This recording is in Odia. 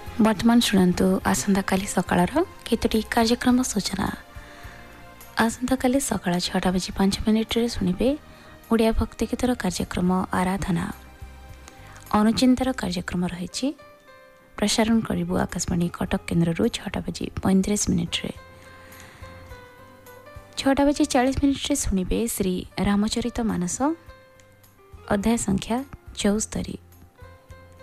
ବର୍ତ୍ତମାନ ଶୁଣନ୍ତୁ ଆସନ୍ତାକାଲି ସକାଳର କେତୋଟି କାର୍ଯ୍ୟକ୍ରମ ସୂଚନା। ଆସନ୍ତାକାଲି ସକାଳ 6:05 ଶୁଣିବେ ଓଡ଼ିଆ ଭକ୍ତିଗୀତର କାର୍ଯ୍ୟକ୍ରମ ଆରାଧନା। ଅନୁଚିନ୍ତାର କାର୍ଯ୍ୟକ୍ରମ ରହିଛି, ପ୍ରସାରଣ କରିବୁ ଆକାଶବାଣୀ କଟକ କେନ୍ଦ୍ରରୁ 6:35। 6:40 ଶୁଣିବେ ଶ୍ରୀ ରାମଚରିତ ମାନସ ଅଧ୍ୟାୟ ସଂଖ୍ୟା 74।